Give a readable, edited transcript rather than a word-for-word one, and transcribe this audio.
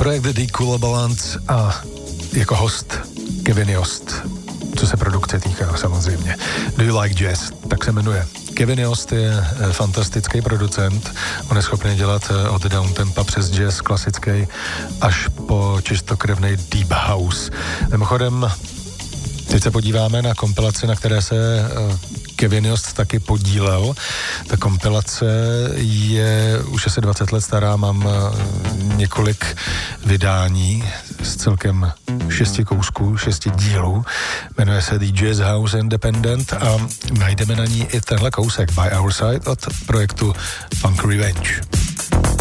projekt The Cool Balance a jako host Kevin Yost, co se produkce týká samozřejmě. Do You Like Jazz, tak se jmenuje. Kevin Yost je fantastický producent, on je schopný dělat od downtempa přes jazz klasický až po čistokrevnej deep house. Mimochodem, teď se podíváme na kompilaci, na které se Kevin Yost taky podílel. Ta kompilace je už asi 20 let stará, mám několik vydání s celkem 6 kousků, 6 dílů. Jmenuje se The Jazz House Independent a najdeme na ní i tenhle kousek By Our Side od projektu Funk Revenge.